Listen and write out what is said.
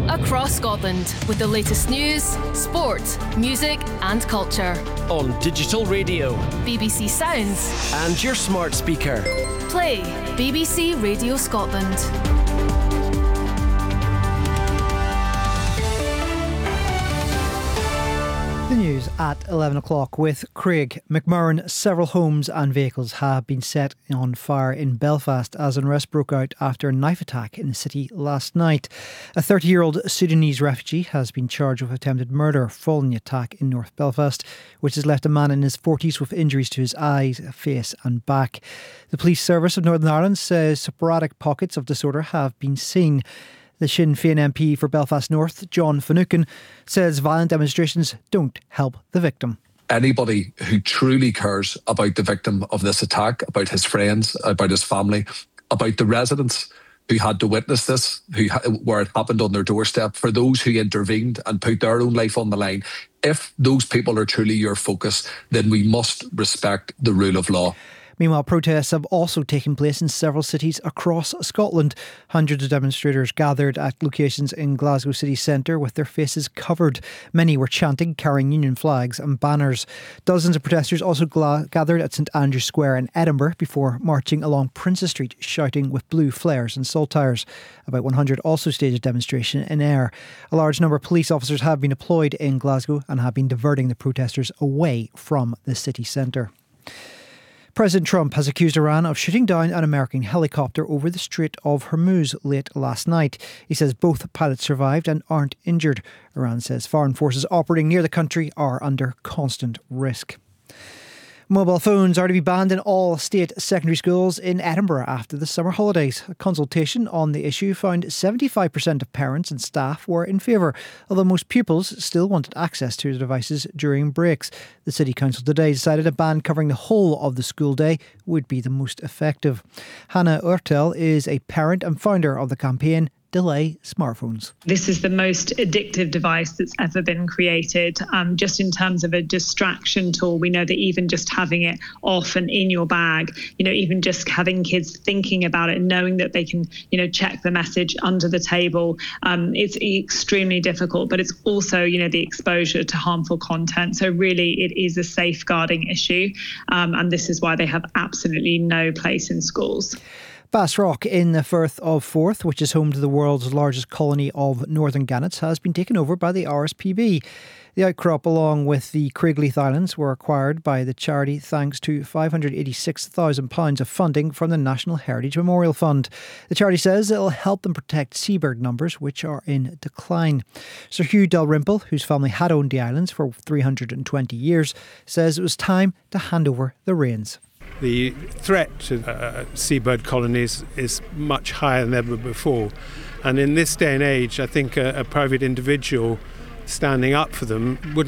across Scotland with the latest news, sport, music and culture. On digital radio, BBC Sounds and your smart speaker. Play BBC Radio Scotland. The news at 11 o'clock with Craig McMurran. Several homes and vehicles have been set on fire in Belfast as unrest broke out after a knife attack in the city last night. A 30-year-old Sudanese refugee has been charged with attempted murder following the attack in North Belfast, which has left a man in his 40s with injuries to his eyes, face and back. The Police Service of Northern Ireland says sporadic pockets of disorder have been seen. The Sinn Féin MP for Belfast North, John Finucane, says violent demonstrations don't help the victim. Anybody who truly cares about the victim of this attack, about his friends, about his family, about the residents who had to witness this, where it happened on their doorstep, for those who intervened and put their own life on the line, if those people are truly your focus, then we must respect the rule of law. Meanwhile, protests have also taken place in several cities across Scotland. Hundreds of demonstrators gathered at locations in Glasgow city centre with their faces covered. Many were chanting, carrying union flags and banners. Dozens of protesters also gathered at St Andrew's Square in Edinburgh before marching along Princes Street, shouting with blue flares and saltires. About 100 also staged a demonstration in Ayr. A large number of police officers have been deployed in Glasgow and have been diverting the protesters away from the city centre. President Trump has accused Iran of shooting down an American helicopter over the Strait of Hormuz late last night. He says both pilots survived and aren't injured. Iran says foreign forces operating near the country are under constant risk. Mobile phones are to be banned in all state secondary schools in Edinburgh after the summer holidays. A consultation on the issue found 75% of parents and staff were in favour, although most pupils still wanted access to the devices during breaks. The City Council today decided a ban covering the whole of the school day would be the most effective. Hannah Urtel is a parent and founder of the campaign Delay Smartphones. This is the most addictive device that's ever been created. Just in terms of a distraction tool, we know that even just having it off and in your bag, even just having kids thinking about it and knowing that they can, check the message under the table, it's extremely difficult, but it's also, the exposure to harmful content. So really it is a safeguarding issue. And this is why they have absolutely no place in schools. Bass Rock in the Firth of Forth, which is home to the world's largest colony of northern gannets, has been taken over by the RSPB. The outcrop, along with the Craigleith Islands, were acquired by the charity thanks to £586,000 of funding from the National Heritage Memorial Fund. The charity says it'll help them protect seabird numbers, which are in decline. Sir Hugh Dalrymple, whose family had owned the islands for 320 years, says it was time to hand over the reins. The threat to seabird colonies is much higher than ever before. And in this day and age, I think a private individual standing up for them wouldn't